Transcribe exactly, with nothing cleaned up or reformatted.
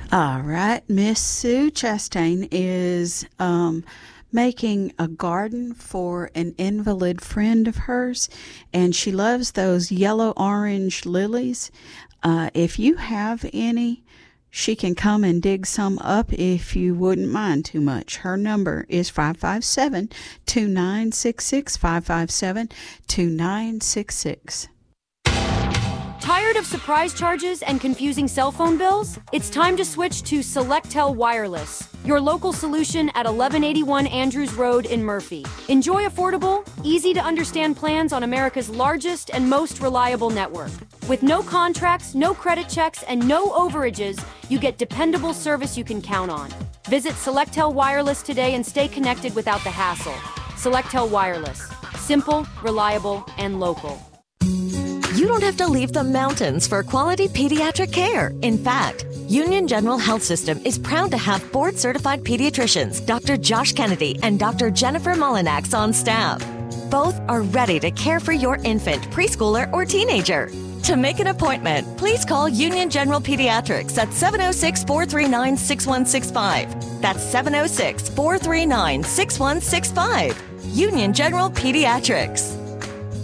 All right, Miss Sue Chastain is um, making a garden for an invalid friend of hers, and she loves those yellow-orange lilies. Uh, if you have any, she can come and dig some up if you wouldn't mind too much. Her number is five five seven, two nine six six, five five seven, two nine six six. Tired of surprise charges and confusing cell phone bills? It's time to switch to Selectel Wireless, your local solution at eleven eighty-one Andrews Road in Murphy. Enjoy affordable, easy-to-understand plans on America's largest and most reliable network. With no contracts, no credit checks, and no overages, you get dependable service you can count on. Visit Selectel Wireless today and stay connected without the hassle. Selectel Wireless. Simple, reliable, and local. You don't have to leave the mountains for quality pediatric care. In fact, Union General Health System is proud to have board-certified pediatricians, Doctor Josh Kennedy and Doctor Jennifer Mullinax on staff. Both are ready to care for your infant, preschooler, or teenager. To make an appointment, please call Union General Pediatrics at seven oh six, four three nine, six one six five. That's seven oh six, four three nine, six one six five. Union General Pediatrics.